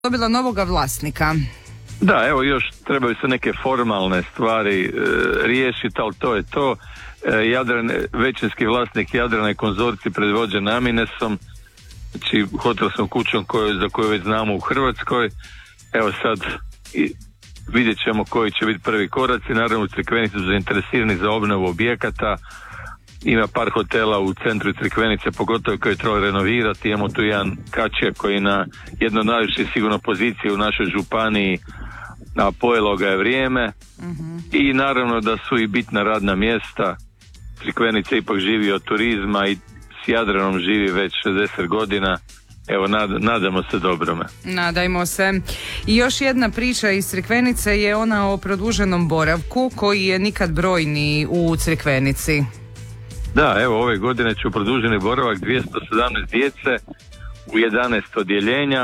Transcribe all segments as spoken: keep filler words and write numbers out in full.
dobila novoga vlasnika. Da, evo još trebaju se neke formalne stvari e, riješiti, ali to je to. E, Jadran, većinski vlasnik Jadrana je konzorcij predvođen Aminesom, znači hotelskom kućom koju, za koju već znamo u Hrvatskoj. Evo sad i, vidjet ćemo koji će biti prvi koraci. Naravno u Crikvenici su zainteresirani za obnovu objekata. Ima par hotela u centru Crikvenice, pogotovo koji je trebalo renovirati. Imamo tu jedan Kačija koji je na jednoj najviše sigurno pozicije u našoj županiji, a pojelo ga je vrijeme. Uh-huh. I naravno da su i bitna radna mjesta. Crikvenica ipak živi od turizma i s Jadranom živi već šezdeset godina. Evo, nad, nadamo se dobrome. Nadajmo se. I još jedna priča iz Crikvenice je ona o produženom boravku koji je nikad brojniji u Crikvenici. Da, evo ove godine ću produženi boravak dvjesto sedamnaest djece u jedanaest odjeljenja.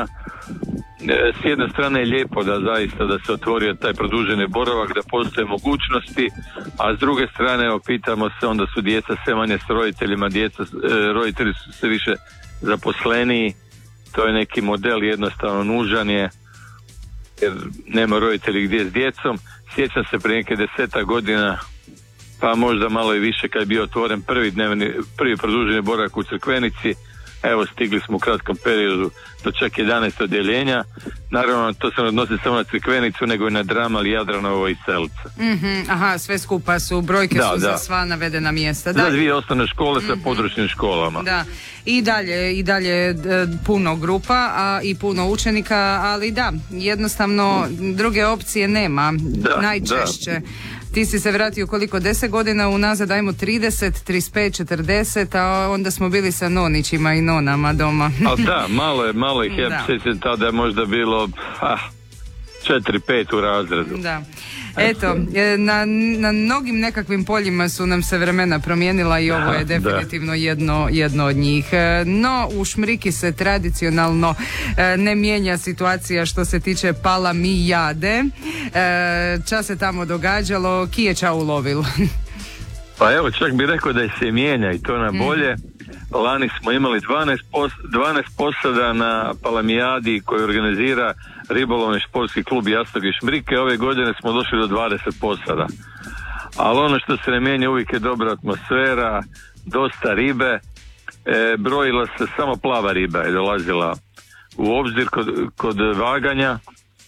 S jedne strane je lijepo da zaista da se otvorio taj produženi boravak, da postoje mogućnosti, a s druge strane evo, pitamo se, onda su djeca sve manje s roditeljima, djeca, roditelji su sve više zaposleniji, to je neki model jednostavno nužan je, jer nema roditelji gdje s djecom. Sjećam se prije neke deseta godina, pa možda malo i više, kad je bio otvoren prvi dnevni, prvi produženi boravak u Crikvenici. Evo, stigli smo u kratkom periodu do čak jedanaest odjeljenja. Naravno, to se ne odnosi samo na Crikvenicu, nego i na Dramal, Jadranovo i Selce. Mm-hmm, aha, sve skupa su, brojke da, su da. za sva navedena mjesta. Da. Za dvije osnovne škole sa mm-hmm. područnim školama. Da, i dalje, i dalje puno grupa, a i puno učenika, ali da, jednostavno druge opcije nema, da, najčešće. Da. Ti si se vratio koliko, deset godina unazad, dajmo trideset, trideset pet, četrdeset, a onda smo bili sa nonićima i nonama doma. Ali da, malo je, malo ih je, sjećam tada je možda bilo ah, četiri pet u razredu. Da. Eto, na, na mnogim nekakvim poljima su nam se vremena promijenila i ovo je definitivno jedno, jedno od njih. No, u Šmriki se tradicionalno ne mijenja situacija što se tiče Palamijade. Čas se tamo događalo, ki je ča ulovil? Pa evo, čak bi rekao da je se mijenja i to na bolje. Mm. Lani smo imali dvanaest, pos, dvanaest posada na Palamijadi koju organizira ribolovni športski klub Jasnog i Šmrike. Ove godine smo došli do dvadeset posada. Ali ono što se ne mijenja, uvijek je dobra atmosfera, dosta ribe. E, brojila se samo plava riba je dolazila u obzir kod, kod vaganja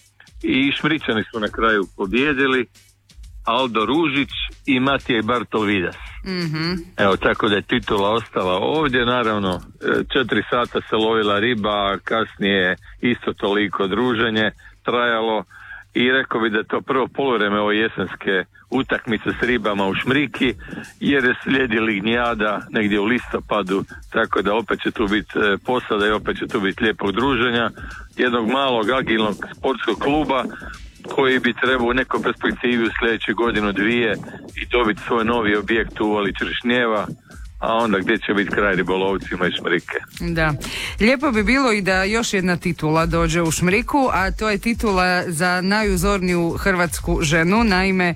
i Šmričani su na kraju pobijedili. Aldo Ružić i Matija Bartol Vidas. Mm-hmm. Evo, tako da je titula ostala ovdje. Naravno, četiri sata se lovila riba, kasnije isto toliko druženje trajalo i rekao bi da je to prvo poluvreme ove jesenske utakmice s ribama u Šmriki, jer je slijedi lignjada negdje u listopadu, tako da opet će tu biti posada i opet će tu biti lijepog druženja jednog malog agilnog sportskog kluba koji bi trebao u nekoj perspektivi u sljedeću godinu dvije i dobiti svoj novi objekt u uvali Čršnjeva, a onda gdje će biti kraj ribolovcima i Šmrike. Da. Lijepo bi bilo i da još jedna titula dođe u Šmriku, a to je titula za najuzorniju hrvatsku ženu. Naime,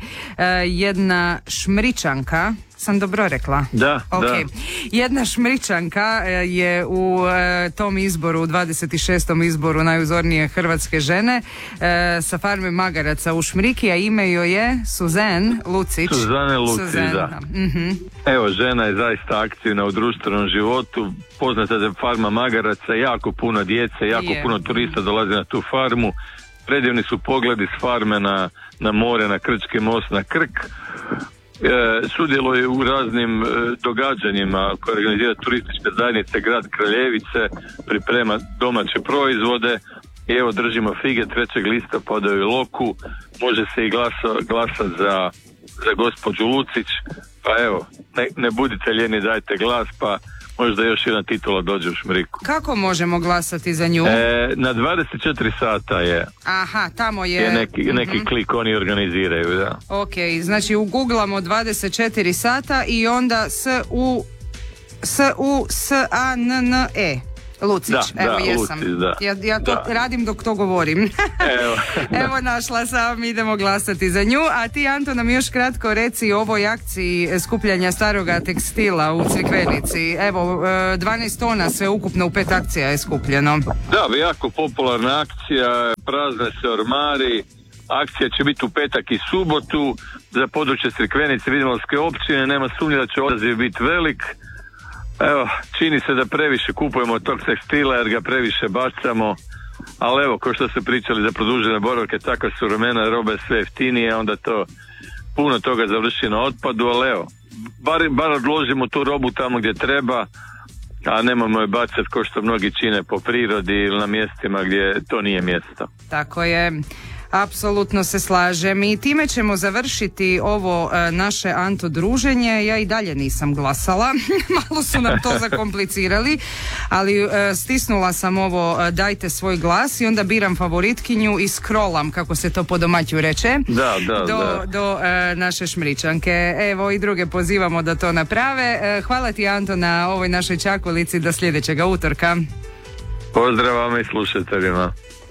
jedna Šmričanka, sam dobro rekla? Da, okay. da. Jedna Šmričanka je u tom izboru, u dvadeset šestom izboru najuzornije hrvatske žene sa farme Magaraca u Šmriki, a ime joj je Suzan Lucić. Suzane Lucić, Suzan, da. Mm-hmm. Evo, žena je zaista aktivna u društvenom životu, poznata je farma Magaraca, jako puno djece, jako yeah. puno turista dolazi na tu farmu, predivni su pogledi s farme na, na more, na Krčki most, na Krk. E, sudjeluje u raznim e, događanjima koje organizira turistička zajednica grad Kraljevice, priprema domaće proizvode i evo držimo fige trećeg listopada u Iloku, može se i glasa, glasat za, za gospođu Lucić, pa evo ne, ne budite ljeni, dajte glas, pa možda još jedna titula dođe u Šmriku. Kako možemo glasati za nju? E, na dvadeset četiri sata je. Aha, tamo je. je neki, neki uh-huh. klik oni organiziraju, da. Ok, znači uguglamo dvadeset četiri sata i onda S U S U S A N N E. Lucić, Da, evo da, jesam. Lucić, da. Ja, ja to Da. radim dok to govorim. Evo, Evo našla sam, idemo glasati za nju. A ti, Anto, nam još kratko reci o ovoj akciji skupljanja staroga tekstila u Crikvenici. Evo, dvanaest tona sve ukupno u pet akcija je skupljeno. Da, jako popularna akcija, prazne se ormari. Akcija će biti u petak i subotu za područje Crikvenice, Vidmanovske općine. Nema sumnje da će odaziv biti velik. Evo, čini se da previše kupujemo tog tekstila jer ga previše bacamo, ali evo, kao što ste pričali za produžene boravke, takva su vremena, robe sve jeftinije, onda to puno toga završi na otpadu, ali evo, bar, bar odložimo tu robu tamo gdje treba, a nemojmo je bacati kao što mnogi čine po prirodi ili na mjestima gdje to nije mjesto. Tako je. Apsolutno se slažem i time ćemo završiti ovo e, naše Anto druženje. Ja i dalje nisam glasala, malo su nam to zakomplicirali, ali e, stisnula sam ovo e, dajte svoj glas i onda biram favoritkinju i scrollam, kako se to po domaću reče, da, da, do, da. do e, naše Šmričanke. Evo i druge pozivamo da to naprave. E, hvala ti, Anto, na ovoj našoj čakulici, do sljedećega utorka. Pozdrav vam i slušateljima.